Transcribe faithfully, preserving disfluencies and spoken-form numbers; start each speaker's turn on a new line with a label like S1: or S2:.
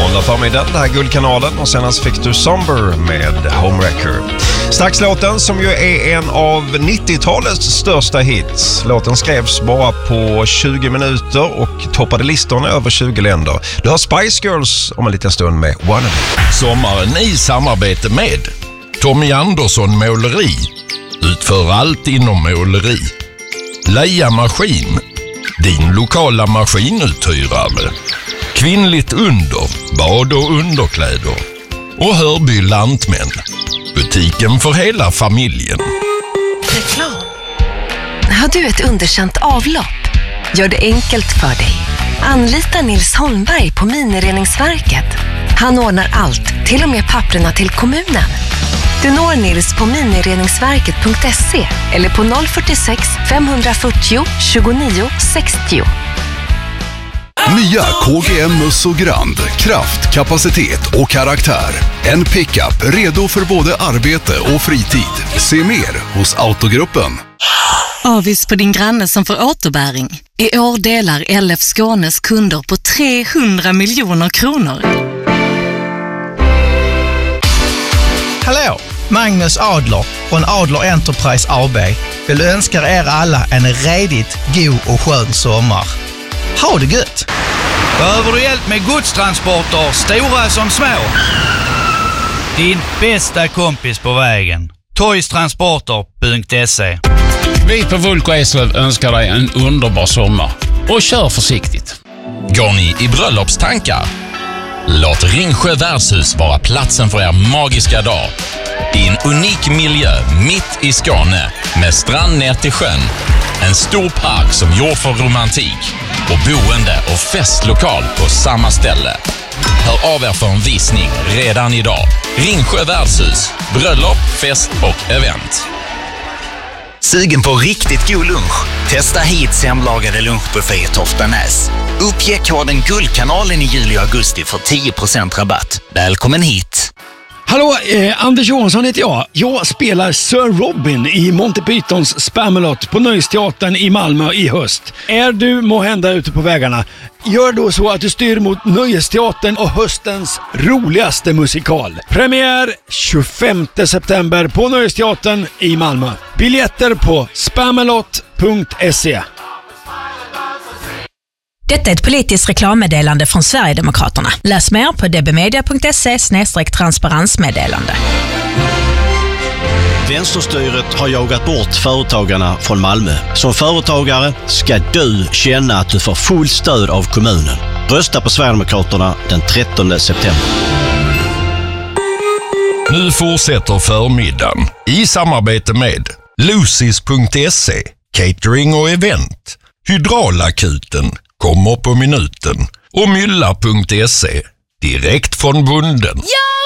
S1: Måndag förmiddag, det här är Guldkanalen och senast fick du Somber med Homewrecker. Strax låten som ju är en av nittiotalets största hits. Låten skrevs bara på tjugo minuter och toppade listorna i över tjugo länder. Du har Spice Girls om en liten stund med Wannabe.
S2: Sommaren i samarbete med Tommy Andersson Måleri. Utför allt inom måleri. Leia Maskin. Din lokala maskinuthyrare. Kvinnligt under, bad och underkläder. Och Hörby Lantmän. Butiken för hela familjen.
S3: Reklam. Har du ett underkänt avlopp? Gör det enkelt för dig. Anlita Nils Holmberg på Minireningsverket. Han ordnar allt, till och med papperna till kommunen. Du når Nils på minireningsverket punkt se eller på noll fyrtiosex fem fyrtio tjugonio sextio.
S4: Nya K G M Musso Grand. Kraft, kapacitet och karaktär. En pickup redo för både arbete och fritid. Se mer hos Autogruppen.
S5: Avis på din granne som får återbäring. I år delar L F Skånes kunder på trehundra miljoner kronor.
S6: Hallå, Magnus Adler från Adler Enterprise A B vill önska er alla en redigt god och skön sommar. Ha det gött!
S7: Behöver du hjälp med godstransporter, stora som små? Din bästa kompis på vägen. Toystransporter punkt se.
S8: Vi på Vulko Eslöv önskar dig en underbar sommar. Och kör försiktigt.
S2: Går ni i bröllopstankar? Låt Ringsjö värdshus vara platsen för er magiska dag. I en unik miljö mitt i Skåne med strand ner till sjön. En stor park som gjord för romantik och boende och festlokal på samma ställe. Hör av er för en visning redan idag. Ringsjö värdshus, bröllop, fest och event.
S9: Sugen på riktigt god lunch? Testa hit hemlagade lunchbuffé i Toftanäs. Uppge koden Guldkanalen i juli och augusti för tio procent rabatt. Välkommen hit!
S10: Hallå, eh, Anders Johansson heter jag. Jag spelar Sir Robin i Monty Pythons Spamalot på Nöjesteatern i Malmö i höst. Är du må hända ute på vägarna, gör då så att du styr mot Nöjesteatern och höstens roligaste musikal. Premiär tjugofemte september på Nöjesteatern i Malmö. Biljetter på spamalot punkt se.
S11: Detta är ett politiskt reklammeddelande från Sverigedemokraterna. Läs mer på dbmedia punkt se slash transparensmeddelande.
S12: Vänsterstyret har jagat bort företagarna från Malmö. Som företagare ska du känna att du får full stöd av kommunen. Rösta på Sverigedemokraterna den trettonde september.
S2: Nu fortsätter förmiddagen i samarbete med Lucys punkt se, catering och event, Hydraulakuten, kommer på minuten och mylla punkt se, direkt från bunden.
S13: Ja!